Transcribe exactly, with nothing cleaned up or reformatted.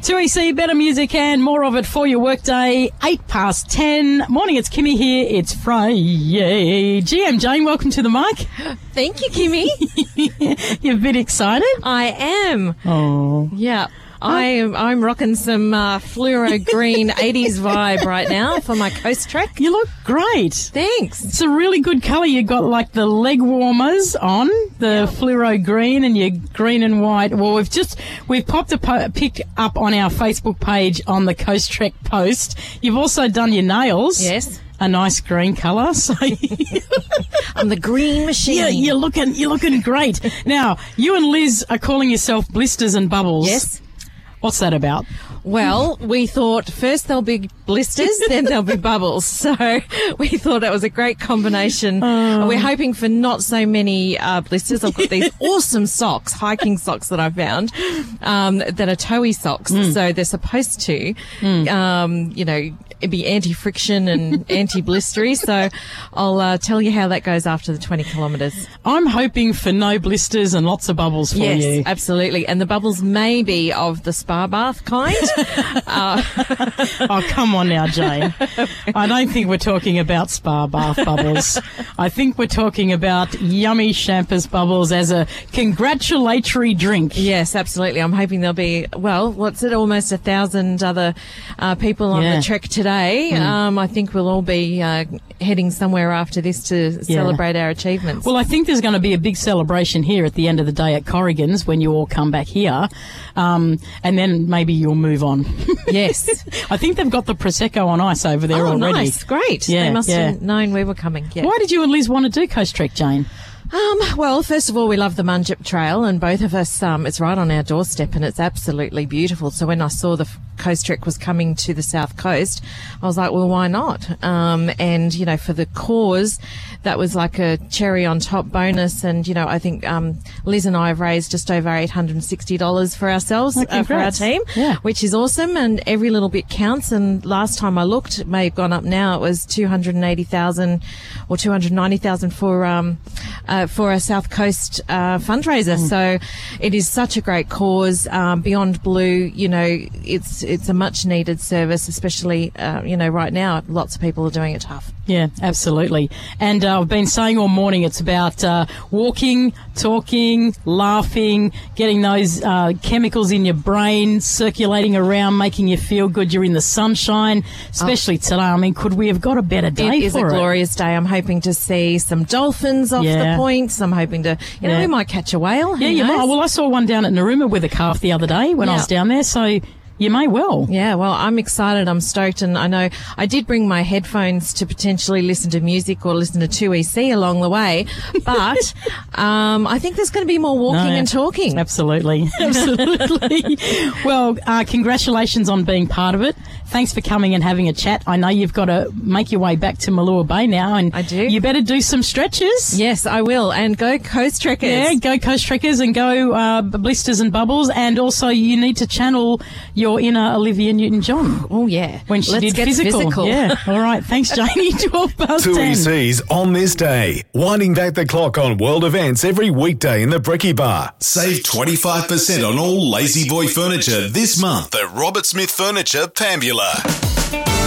two E C, better music and more of it for your workday. Eight past ten. Morning, it's Kimmy here. It's Friday. G M Jane, welcome to the mic. Thank you, Kimmy. You're a bit excited? I am. Oh. Yeah. I am, I'm rocking some uh, fluoro green eighties vibe right now for my Coast Trek. You look great. Thanks. It's a really good colour. You've got like the leg warmers on, the yep. fluoro green and your green and white. Well, we've just, we've popped a po- pic up on our Facebook page on the Coast Trek post. You've also done your nails. Yes. A nice green colour. So I'm the green machine. Yeah, you're looking, you're looking great. Now, you and Liz are calling yourself Blisters and Bubbles. Yes. What's that about? Well, we thought first there'll be blisters, then there'll be bubbles. So we thought it was a great combination. Oh. We're hoping for not so many uh, blisters. I've got these awesome socks, hiking socks that I found, um, that are toey socks. Mm. So they're supposed to, mm. um, you know, be anti-friction and anti-blistery. So I'll uh, tell you how that goes after the twenty kilometres. I'm hoping for no blisters and lots of bubbles for yes, you. Yes, absolutely. And the bubbles may be of the spa bath kind. uh, oh, come on now, Jane. I don't think we're talking about spa bath bubbles. I think we're talking about yummy champers bubbles as a congratulatory drink. Yes, absolutely. I'm hoping there'll be, well, what's it, almost a thousand other uh, people on yeah. the trek today. Mm. Um, I think we'll all be uh, heading somewhere after this to yeah. celebrate our achievements. Well, I think there's going to be a big celebration here at the end of the day at Corrigan's when you all come back here, um, and then maybe you'll move on. Yes. I think they've got the Prosecco on ice over there oh, already. Nice. Great. Yeah, they must yeah. have known we were coming. Yeah. Why did you and Liz want to do Coast Trek, Jane? Um, well, first of all, we love the Munjip Trail, and both of us, um, it's right on our doorstep, and it's absolutely beautiful. So when I saw the Coast Trek was coming to the South Coast, I was like, well, why not? Um, and, you know, for the cause, that was like a cherry on top bonus. And, you know, I think um, Liz and I have raised just over eight hundred sixty dollars for ourselves, oh, uh, for our team, yeah. which is awesome. And every little bit counts. And last time I looked, it may have gone up now, it was two hundred eighty thousand dollars or two hundred ninety thousand dollars for um, uh, for a South Coast uh, fundraiser. Mm. So it is such a great cause. Um, Beyond Blue, you know, it's it's a much needed service, especially, uh, you know, right now, lots of people are doing it tough. Yeah, absolutely. And uh, I've been saying all morning it's about uh, walking, talking, laughing, getting those uh, chemicals in your brain circulating around, making you feel good. You're in the sunshine, especially oh. today. I mean, could we have got a better day for it? It is a glorious day. I'm hoping to see some dolphins off yeah. the points. I'm hoping to, you know, yeah. we might catch a whale. Who yeah, you knows? might. Well, I saw one down at Narooma with a calf the other day when yeah. I was down there, so you may well. Yeah, well, I'm excited. I'm stoked. And I know I did bring my headphones to potentially listen to music or listen to two E C along the way. But um, I think there's going to be more walking no, and talking. Absolutely. Absolutely. Well, uh, congratulations on being part of it. Thanks for coming and having a chat. I know you've got to make your way back to Malua Bay now. And I do. You better do some stretches. Yes, I will. And go Coast Trekkers. Yeah, go Coast Trekkers and go uh, Blisters and Bubbles. And also you need to channel your Your inner Olivia Newton-John. Oh, yeah. When she Let's did get physical. physical. Yeah. All right. Thanks, Janie. twelve past ten. two E C's on this day. Winding back the clock on world events every weekday in the Brekkie Bar. Save twenty-five percent on all Lazy Boy furniture this month at Robert Smith Furniture, Pambula.